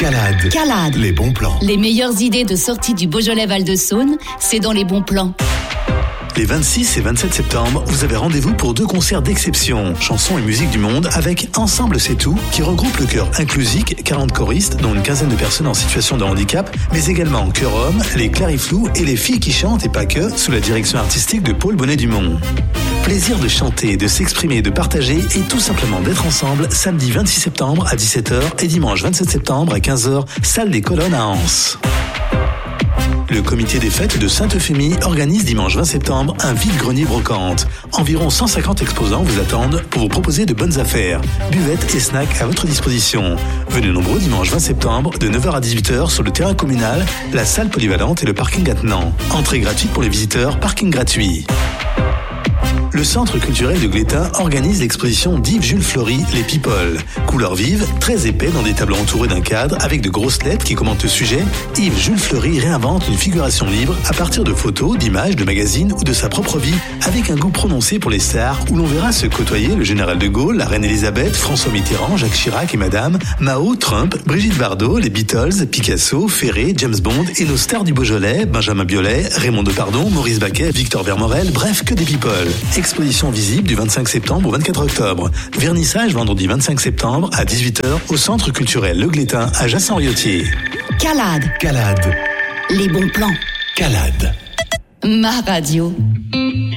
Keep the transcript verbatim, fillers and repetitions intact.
Calade. Calade. Les bons plans. Les meilleures idées de sortie du Beaujolais Val-de-Saône, c'est dans les bons plans. Les vingt-six et vingt-sept septembre, vous avez rendez-vous pour deux concerts d'exception, chansons et musique du monde, avec Ensemble c'est tout, qui regroupe le chœur Inclusic, quarante choristes, dont une quinzaine de personnes en situation de handicap, mais également Chœur Homme, les Clariflous et les filles qui chantent et pas que, sous la direction artistique de Paul Bonnet-Dumont. Plaisir de chanter, de s'exprimer, de partager et tout simplement d'être ensemble samedi vingt-six septembre à dix-sept heures et dimanche vingt-sept septembre à quinze heures, salle des Colonnes à Anse. Le comité des fêtes de Sainte-Euphémie organise dimanche vingt septembre un vide-grenier brocante. Environ cent cinquante exposants vous attendent pour vous proposer de bonnes affaires. Buvettes et snacks à votre disposition. Venez nombreux dimanche vingt septembre de neuf heures à dix-huit heures sur le terrain communal, la salle polyvalente et le parking attenant. Entrée gratuite pour les visiteurs, parking gratuit. Le Centre culturel de Glétin organise l'exposition d'Yves Jules Flory, Les People. Couleurs vives, très épais dans des tableaux entourés d'un cadre avec de grosses lettres qui commentent le sujet, Yves Jules Flory réinvente une figuration libre à partir de photos, d'images, de magazines ou de sa propre vie, avec un goût prononcé pour les stars où l'on verra se côtoyer le général de Gaulle, la reine Elisabeth, François Mitterrand, Jacques Chirac et Madame, Mao, Trump, Brigitte Bardot, les Beatles, Picasso, Ferré, James Bond et nos stars du Beaujolais, Benjamin Biolay, Raymond Depardon, Maurice Baquet, Victor Vermorel, bref que des people. Exposition visible du vingt-cinq septembre au vingt-quatre octobre. Vernissage vendredi vingt-cinq septembre à dix-huit heures au Centre culturel Le Glétin à Jassan-Riotier. Calade. Calade. Les bons plans. Calade. Ma radio.